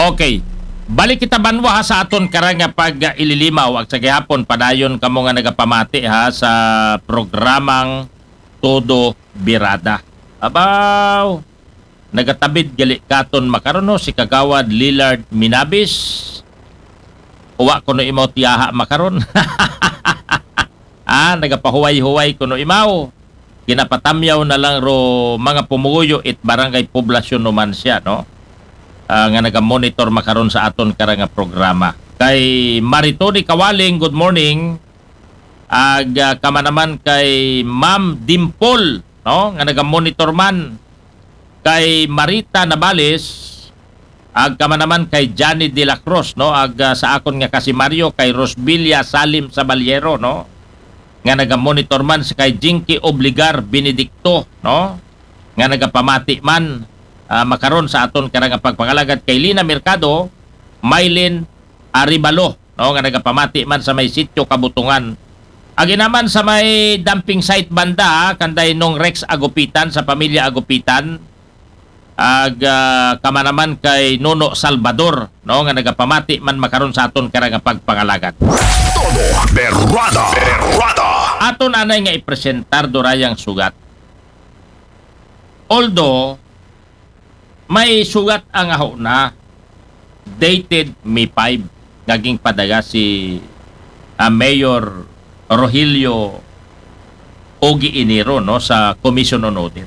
Okay. Balik kita banwa ha, sa aton karang nga pag ililimaw ag sa gihapon padayon kamo nga nagapamati ha sa programang Todo Birada. Abaw, nagatabid gali katon makaron no si Kagawad Lillard Minabis. Uwa kuno imaw tiyaha makaron. Nagapahuway-huway kuno imaw. Ginapatamyaw na lang ro mga pumuyo it barangay poblasyon naman siya, no? Nga naga-monitor makaron sa aton karang programa. Kay Maritoni Kawaling, good morning. Kama naman kay Ma'am Dimple, no? Nga naga-monitor man. Kay Marita Nabales, kama naman kay Johnny De La Cruz, no? Sa akon nga kasi Mario kay Rosbilia Salim Sabaliero, no? Nga naga-monitor man si kay Jinky Obligar Benedicto, no? Nga nagapamati man makaron sa aton karang pagpangalagad kay Lina Mercado, Mylene Aribalo, no? Nga nagapamati man sa may sitio Kabutungan. Agi naman sa may dumping site banda, kanday nung Rex Agupitan sa pamilya Agupitan. Kama naman kay Nuno Salvador, no? Nga nagapamati man makaron sa aton karang pagpangalagad. Todo Berrada. Aton anay nga ipresentar dorayang sugat. Although may sugat ang aho na dated May 5 naging padaga si Mayor Rogelio Ogie Enero, no, sa Commission on Audit.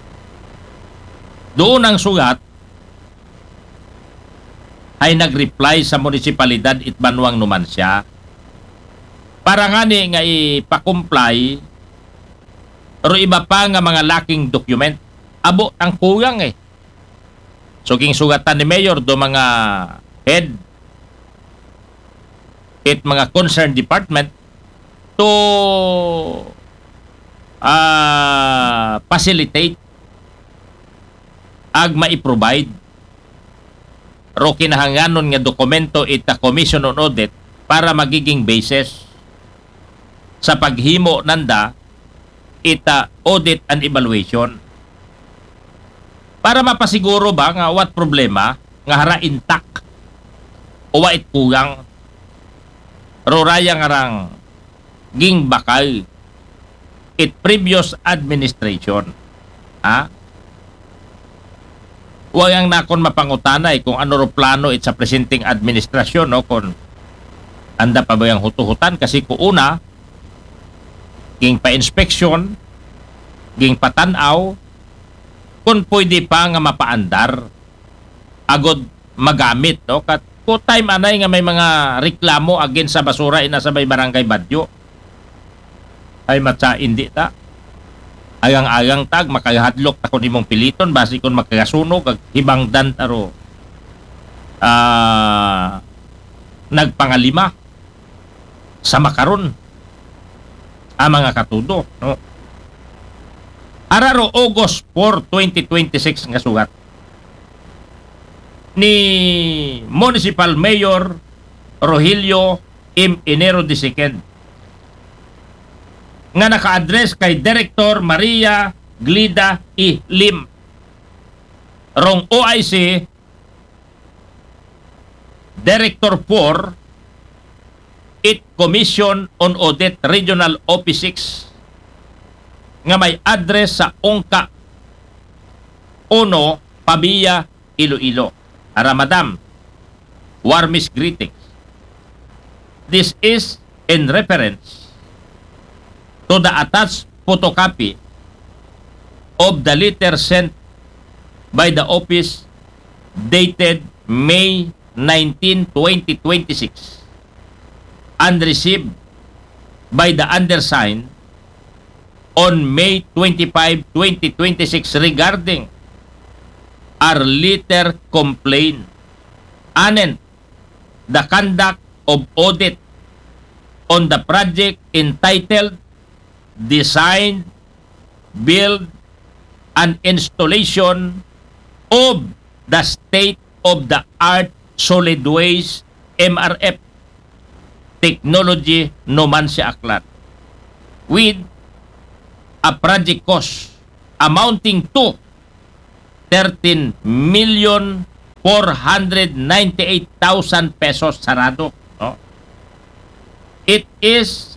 Doon ang sugat ay nag-reply sa munisipalidad Itbanwang Numancia para nga ni nga ipa-comply pero iba pa nga mga lacking document. Abo ang kulang eh. So king sugatan ni Mayor do mga head at mga concerned department to facilitate ag mai-provide ro kinahanganon nga dokumento ita Commission on Audit para magiging basis sa paghimo nanda ita audit and evaluation. Para mapasiguro ba nga what problema nga hara intact o wa it kulang roraya nga rang ging bakal it previous administration. Wayang nakon mapangutanay kung ano ro plano it sa presenting administrasyon, no, kung anda pa ba yung hutuhutan kasi kung una ging pa-inspection, ging patanaw, kung pwede pa nga mapaandar agod magamit, no? Kat ko time anay nga may mga reklamo against sa basura ina sa may barangay Badyo ay matsa hindi ta agang-agang tag makahadlok ta kun imong piliton basi kun magkagasunog ag hibangdan taro nagpangalima sa makaron ang mga katudo, no? Araro August 4, 2026 nga sugat ni Municipal Mayor Rogelio M. Enero II nga naka-address kay Director Maria Glida E. Lim rong OIC Director 4 IT Commission on Audit Regional Office 6 nga may address sa Ongka 1 Pabia, Iloilo. Madam, warmest greetings. This is in reference to the attached photocopy of the letter sent by the office dated May 19, 2026 and received by the undersigned on May 25, 2026 regarding our letter complaint anent the conduct of audit on the project entitled Design, Build, and Installation of the State-of-the-Art Solid Waste MRF Technology Numancia Aklan with a project cost amounting to 13 million 498,000 pesos sarado. No? It is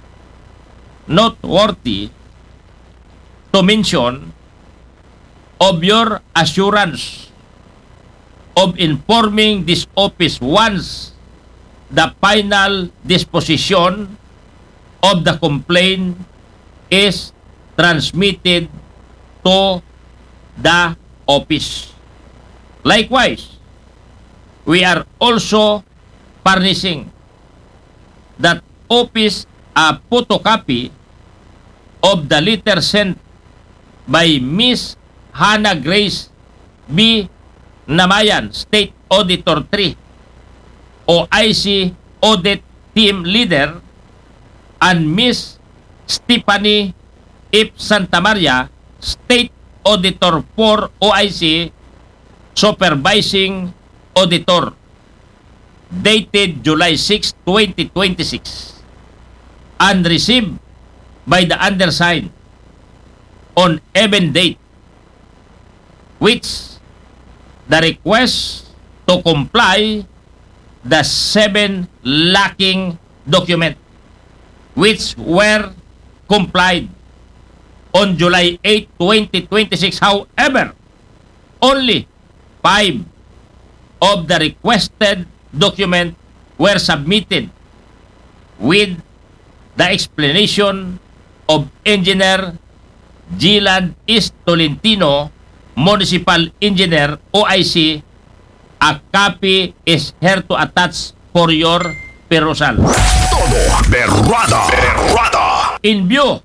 noteworthy to mention of your assurance of informing this office once the final disposition of the complaint is transmitted to the office. Likewise, we are also furnishing that office a photocopy of the letter sent by Miss Hannah Grace B. Namayan, State Auditor 3, OIC Audit Team Leader, and Miss Stephanie F. Santamaria, State Auditor 4, OIC Supervising Auditor, dated July 6, 2026, and received by the undersigned on even date, which the request to comply the 7 lacking document, which were complied on July 8, 2026. However, only 5 of the requested document were submitted with the explanation of Engineer Gilan East Tolentino, Municipal Engineer, OIC. A copy is here to attach for your perusal. Todo Berrada. Berrada. In view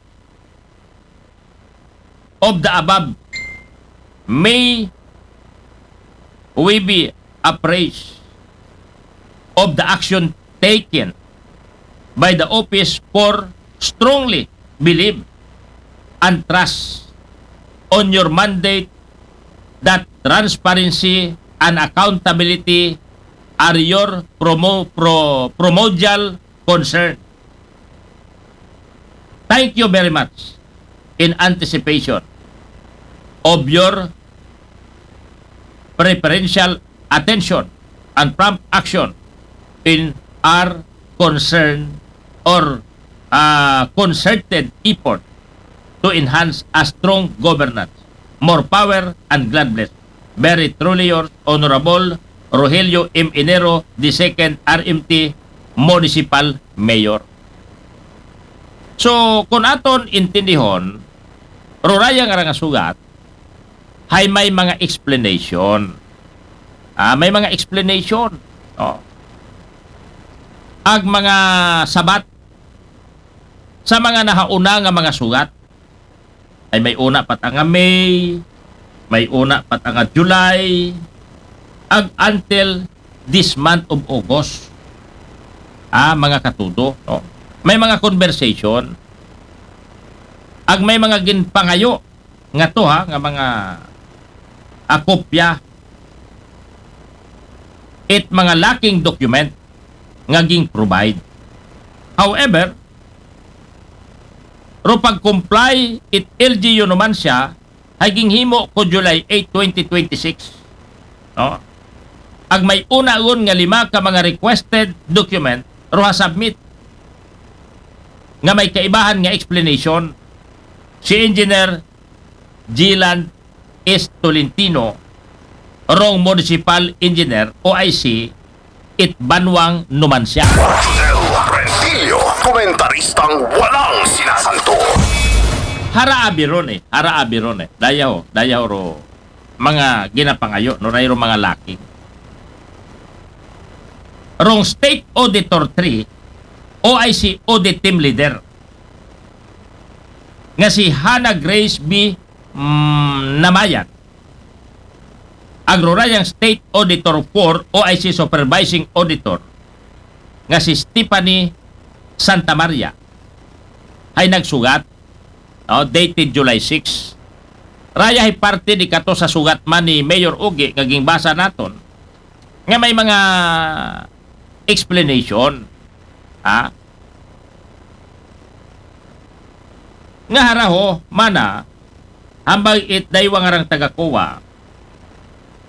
of the above, may we be appraised of the action taken by the office for strongly believe and trust on your mandate that transparency and accountability are your primordial concern. Thank you very much in anticipation of your preferential attention and prompt action in our concern or concerted effort to enhance a strong governance. More power and God bless. Very truly yours, Honorable Rogelio M. Enero, the second RMT Municipal Mayor. So, kung aton intindihon, ruraya nga nga sugat, hay may mga explanation. May mga explanation. Oh. Ag mga sabat sa mga nahauna nga mga sugat, ay may una pat nga May, may una pat nga July, ag until this month of August. Mga katudo, no? May mga conversation, ag may mga ginpangayo nga to nga mga kopya it mga lacking document nga ging provide. However, ro pag-comply it LGU naman siya, haging himo ko July 8, 2026. No? Ag may una-un nga 5 ka mga requested document, ro submit nga may kaibahan nga explanation si Engineer Gilan S. Tolentino, rong Municipal Engineer, OIC, it Banwang Numancia. El Rentillo, komentaristang walang sinasanto. Haraabi ron eh. Dayaw ro mga ginapangayo, no ro mga laki. Rong State Auditor 3, OIC Audit Team Leader, nga si Hannah Grace B. Namayan. Agrorayang State Auditor 4, OIC Supervising Auditor, nga si Stephanie Santamaria, ay nagsugat, dated July 6. Raya ay parte di kato sa sugat man ni Mayor Ugi, ngaging basa naton, nga may mga explanation, nga haraho, mana, hambang it daywa nga rang taga-kuwa,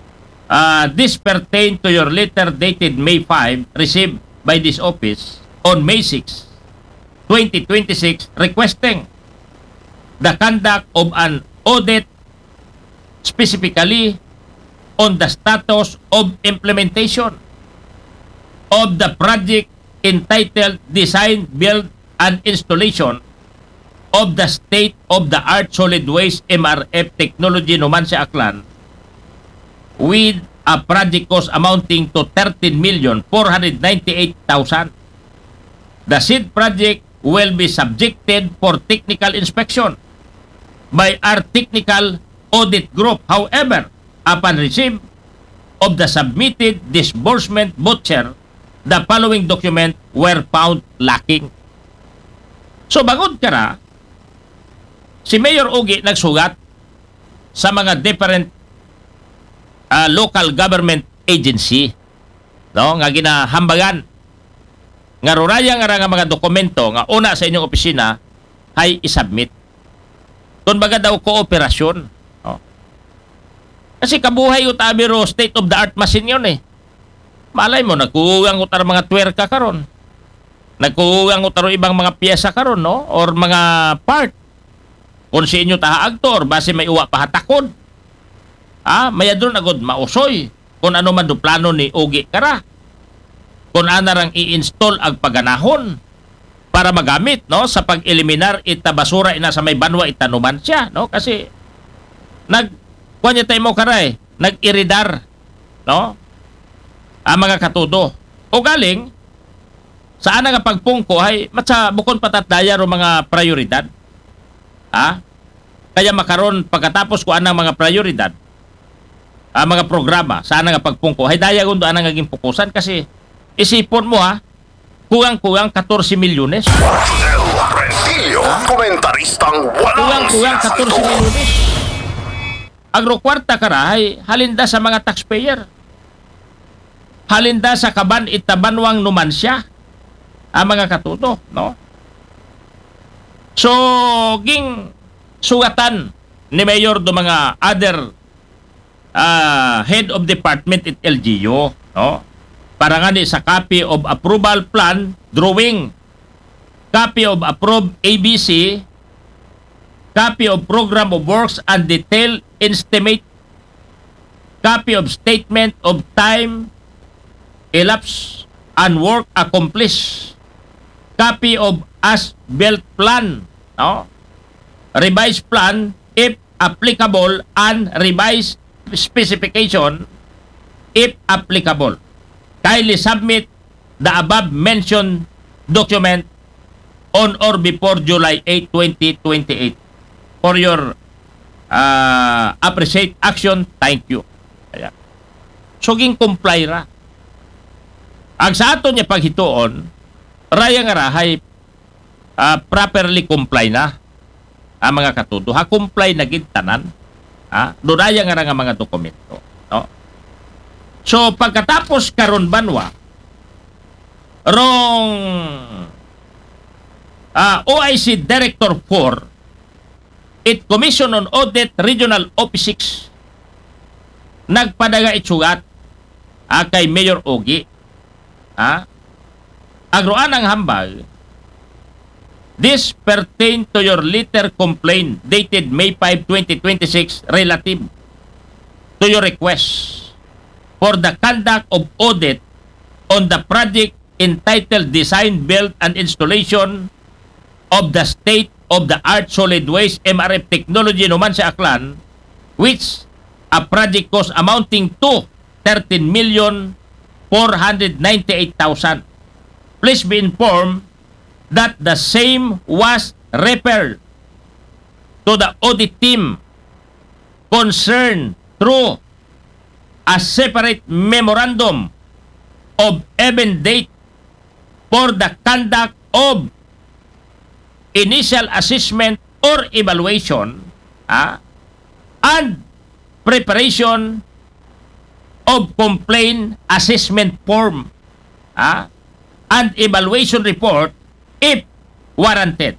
This pertain to your letter dated May 5 received by this office on May 6, 2026 requesting the conduct of an audit specifically on the status of implementation of the project entitled Design, Build, and Installation of the State-of-the-Art Solid Waste MRF Technology Numancia Aklan with a project cost amounting to 13,498,000. The said project will be subjected for technical inspection by our technical audit group. However, upon receipt of the submitted disbursement voucher, the following document were found lacking. So bangod ka na, si Mayor Ugi nagsugat sa mga different local government agency, no, nga ginahambagan nga ruraya nga mga dokumento nga una sa inyong opisina ay isubmit. Doon baga daw kooperasyon. No? Kasi kabuhay utabi ro state of the art machine yun eh. Malay mo, nagkuhugang utar mga twerka karon. Nagkuhugang utar ibang mga piyesa karon, no? Or mga part. Kung si inyo tahaagto or base may uwa pahatakod. Maya doon agad mausoy. Kung ano man do plano ni Ugi kara. Kung anarang i-install ag paganahon para magamit, no, sa pag-eliminar ita basura ina sa may banwa itanuman siya, no, kasi kunya tayo mo karay nag-iridar, no, ang mga katudo o galing saan nga pagpungko ay matsa bukon patatdaya ro mga prioridad, kaya makaron pagkatapos ko anang mga prioridad mga programa saan nga pagpungko ay daya gundo anang naging pukusan kasi isipon mo kulang-kulang 14 milyones. Del Rentillo, komentaristang walang Kulang-kulang 14 sinasanto. milyones. Agro-kwarta karahay, halinda sa mga taxpayer. Halinda sa kaban itabanwang numansya. Ang mga katuto, no? So, ging sugatan ni Mayor do mga other head of department at LGU, no? Para nga sa copy of approval plan, drawing, copy of approved ABC, copy of program of works and detailed estimate, copy of statement of time elapsed and work accomplished, copy of as-built plan, no? Revised plan if applicable and revised specification if applicable. Kindly submit the above mentioned document on or before July 8, 2028. For your appreciate action, thank you. Ayan. So, ging comply ra. Ang sa ato niya paghituon, raya nga rahay properly comply na ang mga katudo. Comply na gintanan. Duraya nga nga mga dokumento. No? So, pagkatapos karon banwa, rong OIC Director 4, it Commission on Audit Regional Office 6, nagpadaga itsugat kay Mayor Ugi. Agroan ang hambag, this pertain to your letter complaint dated May 5, 2026 relative to your request for the conduct of audit on the project entitled Design, Build, and Installation of the State-of-the-Art Solid Waste MRF Technology Numancia Aklan, which a project cost amounting to 13,498,000. Please be informed that the same was referred to the audit team concerned through a separate memorandum of even date for the conduct of initial assessment or evaluation and preparation of complaint assessment form and evaluation report if warranted.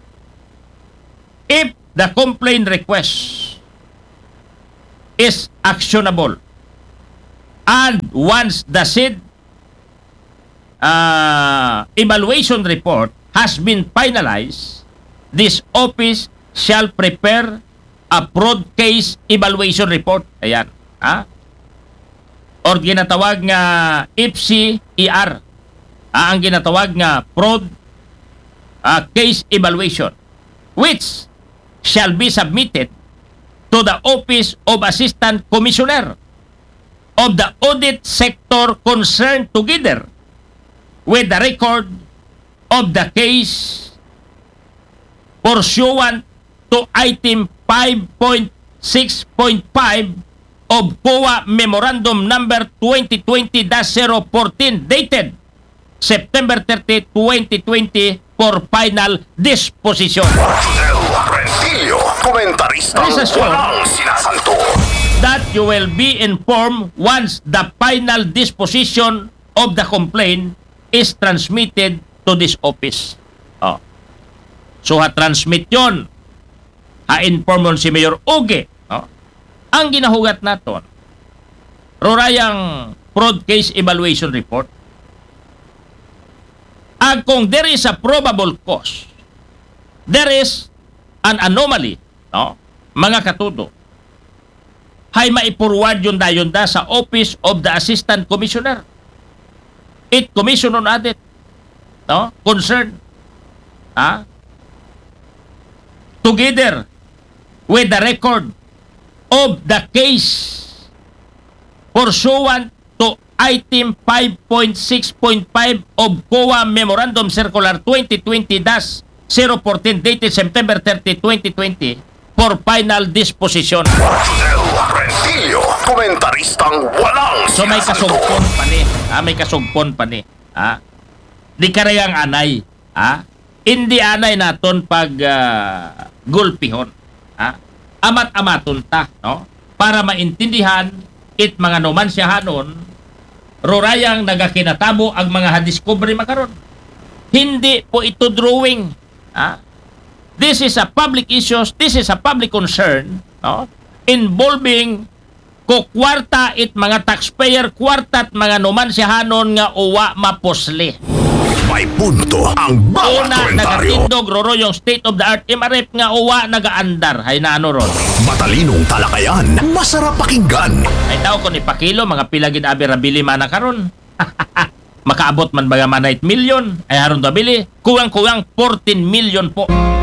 If the complaint request is actionable And once the said evaluation report has been finalized, this office shall prepare a fraud case evaluation report. Ayan. Or ginatawag nga FCER. Ang ginatawag nga fraud case evaluation, which shall be submitted to the Office of Assistant Commissioner of the audit sector concerned together with the record of the case pursuant to item 5.6.5 of COA Memorandum Number 2020-014 dated September 30, 2020 for final disposition. Del Rentillo, komentaristang Rest assured walang sinasanto. that you will be informed once the final disposition of the complaint is transmitted to this office. So ha-transmit yun. Ha-inform mo si Mayor Uge. Ang ginahugat naton, rorayang fraud case evaluation report. Kung there is a probable cause, there is an anomaly, mga katudo, hay maipurward yun da sa Office of the Assistant Commissioner. It commission on audit, concerned, together with the record of the case pursuant to item 5.6.5 of COA Memorandum Circular 2020-014 dated September 30, 2020 for final disposition. Del Rentillo, komentaristang walang So may sinasanto. kasugpon pa ni. May kasugpon pa ni. Di karayang anay. Hindi anay naton pag gulpihon. Amat-amaton ta, no? Para maintindihan it mga numansyahanon, rorayang nagakinatabo ang mga hadiscovery makaron. Hindi po ito drawing. This is a public issues, this is a public concern, no? Involving kwarta it mga taxpayer kwarta at mga numansyahanon nga uwa maposli. May punto ang bawat Una, komentaryo. nagatindog roro yung state-of-the-art MRF nga uwa nagaandar. Hay na ano ron. Matalinong talakayan, masarap pakinggan. Ay tao ko ni Pakilo, mga pilagin abirabili man na karon. Makaabot man baga man 8 million. Ay haron dabili. Kuwang-kuwang 14 million po.